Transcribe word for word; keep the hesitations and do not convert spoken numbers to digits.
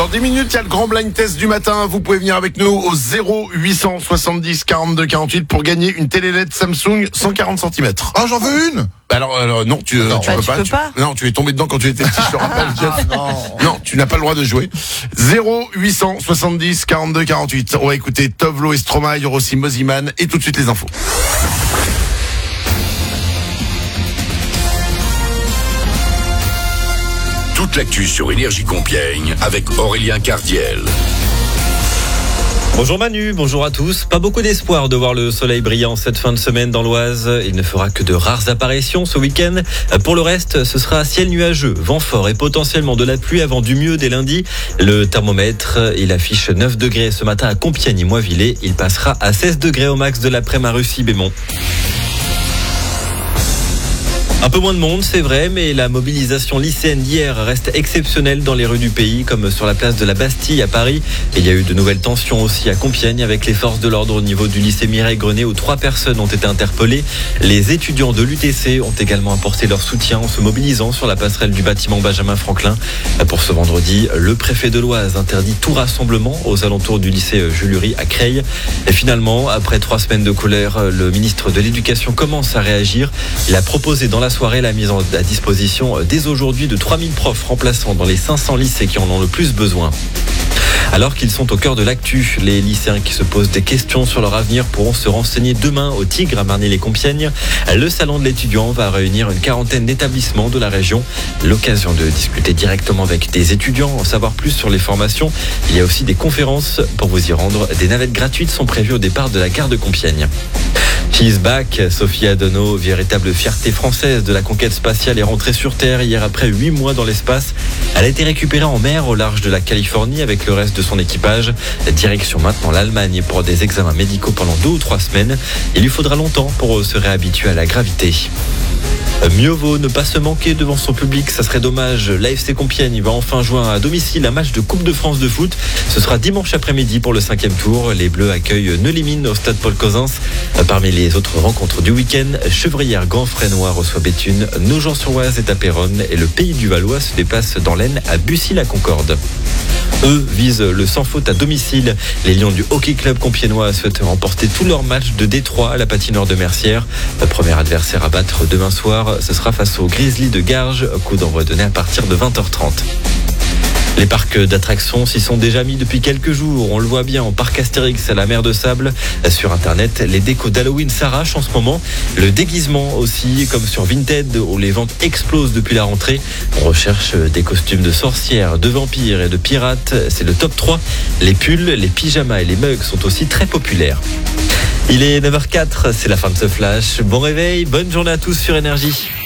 Dans dix minutes, il y a le grand blind test du matin. Vous pouvez venir avec nous au zéro huit cent soixante-dix quarante-deux quarante-huit pour gagner une télé L E D Samsung cent quarante centimètres. Ah, j'en veux une. Alors, alors non, tu, non, tu bah, peux tu pas. peux Tu, pas. Non, tu es tombé dedans quand tu étais petit, je te rappelle. Ah, non. non, tu n'as pas le droit de jouer. zéro huit cent soixante-dix quarante-deux quarante-huit. On va écouter Tovlo et Stromae, il y aura aussi Moziman et tout de suite les infos. Toute l'actu sur Énergie Compiègne avec Aurélien Cardiel. Bonjour Manu, bonjour à tous. Pas beaucoup d'espoir de voir le soleil brillant cette fin de semaine dans l'Oise. Il ne fera que de rares apparitions ce week-end. Pour le reste, ce sera ciel nuageux, vent fort et potentiellement de la pluie avant du mieux dès lundi. Le thermomètre, il affiche neuf degrés ce matin à Compiègne et Moivillé. Il passera à seize degrés au max de l'après-midi à Russie-Bémont. Un peu moins de monde, c'est vrai, mais la mobilisation lycéenne d'hier reste exceptionnelle dans les rues du pays, comme sur la place de la Bastille à Paris. Et il y a eu de nouvelles tensions aussi à Compiègne avec les forces de l'ordre au niveau du lycée Mireille-Grenet où trois personnes ont été interpellées. Les étudiants de l'U T C ont également apporté leur soutien en se mobilisant sur la passerelle du bâtiment Benjamin Franklin. Pour ce vendredi, le préfet de l'Oise interdit tout rassemblement aux alentours du lycée Jules Hury à Creil. Et finalement, après trois semaines de colère, le ministre de l'Éducation commence à réagir. Il a proposé dans la soirée la mise à disposition dès aujourd'hui de trois mille profs remplaçants dans les cinq cents lycées qui en ont le plus besoin. Alors qu'ils sont au cœur de l'actu, les lycéens qui se posent des questions sur leur avenir pourront se renseigner demain au Tigre à Marny-les-Compiègnes. Le salon de l'étudiant va réunir une quarantaine d'établissements de la région. L'occasion de discuter directement avec des étudiants, en savoir plus sur les formations. Il y a aussi des conférences pour vous y rendre. Des navettes gratuites sont prévues au départ de la gare de Compiègne. She's back. Sophie Adono, véritable fierté française de la conquête spatiale, est rentrée sur Terre hier après huit mois dans l'espace. Elle a été récupérée en mer au large de la Californie avec le reste de son équipage. Direction maintenant l'Allemagne pour des examens médicaux pendant deux ou trois semaines. Il lui faudra longtemps pour se réhabituer à la gravité. Mieux vaut ne pas se manquer devant son public, ça serait dommage. L'A F C Compiègne va enfin jouer à domicile un match de Coupe de France de foot. Ce sera dimanche après-midi pour le cinquième tour. Les Bleus accueillent Neulimine au stade Paul Cosens. Parmi les autres rencontres du week-end, Chevrières Grand-Frénois reçoit Béthune, Nogent-sur-Oise est à Péronne et le Pays du Valois se déplace dans l'Aisne à Bussy-la-Concorde. Eux visent le sans faute à domicile. Les Lions du Hockey Club compiègnois souhaitent remporter tous leurs matchs de Détroit à la patinoire de Mercière. Le premier adversaire à battre demain soir, ce sera face aux Grizzlies de Garges. Coup d'envoi donné à partir de vingt heures trente. Les parcs d'attractions s'y sont déjà mis depuis quelques jours. On le voit bien au parc Astérix à la mer de Sable. Sur Internet, les décos d'Halloween s'arrachent en ce moment. Le déguisement aussi, comme sur Vinted, où les ventes explosent depuis la rentrée. On recherche des costumes de sorcières, de vampires et de pirates. C'est le top trois. Les pulls, les pyjamas et les mugs sont aussi très populaires. Il est neuf heures zéro quatre, c'est la fin de ce flash. Bon réveil, bonne journée à tous sur Énergie.